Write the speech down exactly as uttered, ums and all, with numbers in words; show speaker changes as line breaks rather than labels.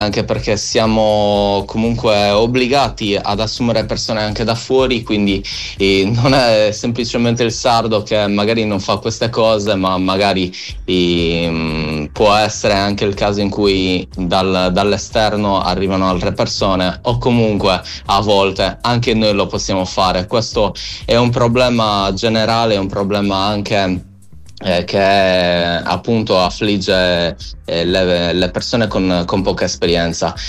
anche perché siamo comunque obbligati ad assumere persone anche da fuori, quindi eh, non è semplicemente il sardo che magari non fa queste cose, ma magari eh, può essere anche il caso in cui dal, dall'esterno arrivano altre persone, o comunque a volte anche noi lo possiamo fare. Questo è un problema generale, è un problema anche Eh, che appunto affligge eh, le, le persone con, con poca esperienza.